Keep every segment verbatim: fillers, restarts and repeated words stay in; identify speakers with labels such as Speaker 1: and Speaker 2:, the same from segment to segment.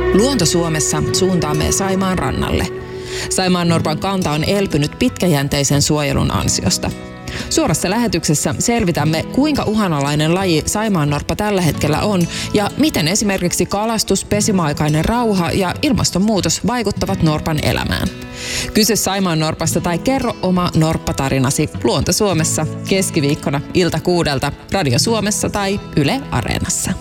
Speaker 1: Luonto Suomessa suuntaamme Saimaan rannalle. Saimaannorpan kanta on elpynyt pitkäjänteisen suojelun ansiosta. Suorassa lähetyksessä selvitämme, kuinka uhanalainen laji saimaannorppa tällä hetkellä on ja miten esimerkiksi kalastus, pesimäaikainen rauha ja ilmastonmuutos vaikuttavat norpan elämään. Kysy saimaannorpasta tai kerro oma norppatarinasi Luonto Suomessa keskiviikkona ilta kuudelta Radio Suomessa tai Yle Areenassa.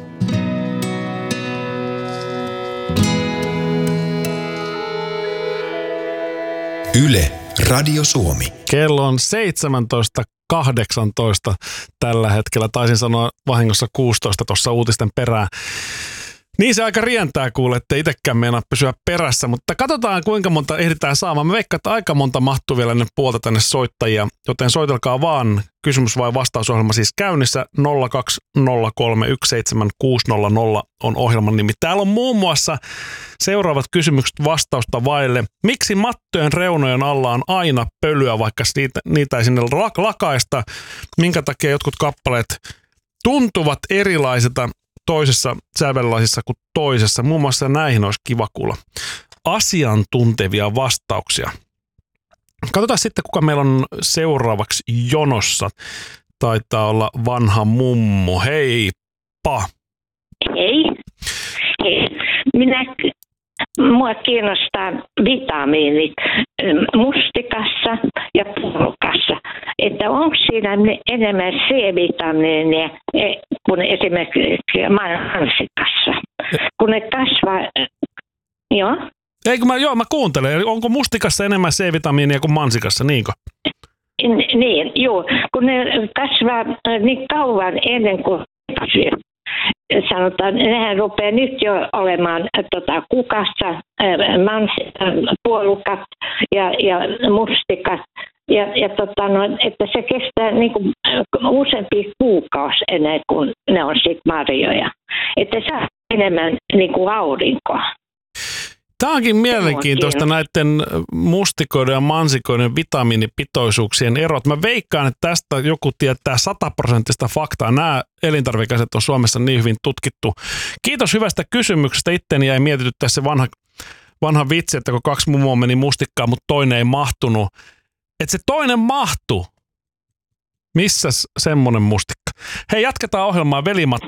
Speaker 2: Yle Radio Suomi.
Speaker 3: Kello on seitsemäntoista kahdeksantoista tällä hetkellä. Taisin sanoa vahingossa kuusitoista tuossa uutisten perään. Niin se aika rientää kuule, ettei itsekään meinaa pysyä perässä, mutta katsotaan kuinka monta ehditään saamaan. Mä veikkaan, että aika monta mahtuu vielä ennen puolta tänne soittajia, joten soitelkaa vaan. Kysymys vai vastausohjelma siis käynnissä. nolla kaksi nolla kolme yksi seitsemän kuusi nolla nolla on ohjelman nimi. Täällä on muun muassa seuraavat kysymykset vastausta vaille. Miksi mattojen reunojen alla on aina pölyä, vaikka niitä, niitä ei sinne lakaista? Minkä takia jotkut kappaleet tuntuvat erilaisilta toisessa sävellasissa kuin toisessa? Muun muassa näihin olisi kiva kuulla asiantuntevia vastauksia. Katsotaan sitten, kuka meillä on seuraavaksi jonossa. Taitaa olla vanha mummo. Heippa!
Speaker 4: Hei. Hei. Minä, mua kiinnostaa vitamiinit mustikassa ja puolukassa. Että onko siinä enemmän C-vitamiinia kuin esimerkiksi mansikassa? Kun ne kasvaa, joo.
Speaker 3: Eikö mä, joo, mä kuuntelen. Onko mustikassa enemmän C-vitamiinia kuin mansikassa, niinkö?
Speaker 4: Niin, joo. Kun ne kasvaa niin kauan ennen kuin sanotaan, nehän rupeaa nyt jo olemaan tota, kukassa, mans, puolukat ja, ja mustikat. Ja, ja tota, no, että se kestää niin kuin, useampi kuukausi ennen kuin ne on sit marjoja. Että saa enemmän niin kuin aurinkoa.
Speaker 3: Tämä onkin mielenkiintoista näiden mustikoiden ja mansikoiden vitamiinipitoisuuksien erot. Mä veikkaan, että tästä joku tietää sataprosenttista faktaa. Nämä elintarvikeaset on Suomessa niin hyvin tutkittu. Kiitos hyvästä kysymyksestä. Itteni jäi mietityttää se vanha, vanha vitsi, että kun kaksi mummoa meni mustikkaan, mutta toinen ei mahtunut. Että se toinen mahtuu. Missäs semmonen mustikka? Hei, jatketaan ohjelmaa. Veli-Matti